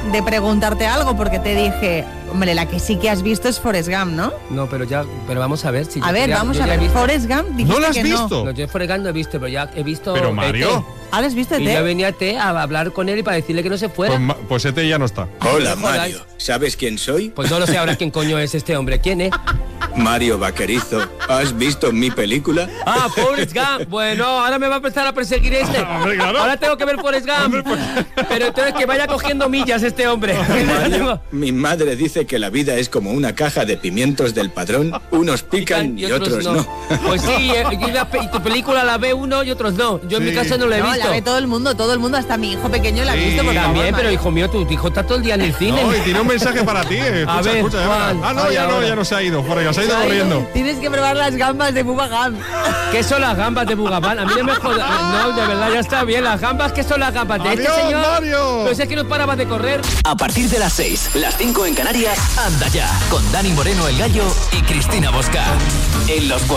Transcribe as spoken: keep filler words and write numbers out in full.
de preguntarte algo, porque te dije, hombre, la que sí que has visto es Forrest Gump, ¿no? No, pero ya, pero vamos a ver. Si a ver, ya, vamos yo a ya ver, Forrest Gump, dijiste ¿No la has que visto? no. No, yo Forrest Gump no he visto, pero ya he visto... Pero Mario... E T. ¿Ah, lo has visto, Y Ete? yo venía a T a hablar con él y para decirle que no se fuera. Pues, ma- pues Ete ya no está. Hola, Joder. Mario. ¿Sabes quién soy? Pues no lo sé ahora quién coño es este hombre. ¿Quién es? Mario Vaquerizo. ¿Has visto mi película? Ah, Forrest Gump. Bueno, ahora me va a empezar a perseguir este. Hombre, claro. Ahora tengo que ver Forrest Gump. Hombre, pues- Pero entonces que vaya cogiendo millas este hombre. Mario, mi madre dice que la vida es como una caja de pimientos del Padrón. Unos pican y otros no. Pues sí, eh, y la pe- y tu película la ve uno y otros no. Yo en Sí. mi caso no la he No, visto. la ve todo el mundo, todo el mundo, hasta mi hijo pequeño la ha Sí, visto, por favor, También, pero Mario. hijo mío, tu hijo está todo el día en el cine. No, y tiene un mensaje para ti. Escucha, A ver, escucha, ya Juan. verás. Ah, no, Ay, ya no, ahora. ya no se ha ido. Forrest, se ha ido Ay, corriendo. Tienes que probar las gambas de Bubba Gump. ¿Qué son las gambas de Bugabán? A mí no me jodas. No, de verdad, ya está bien. Las gambas, ¿qué son las gambas? ¿De este Adiós, señor? Mario. Pero si es que no paraba de correr. A partir de las seis, las cinco en Canarias, Anda Ya, con Dani Moreno el Gallo y Cristina Bosca. En los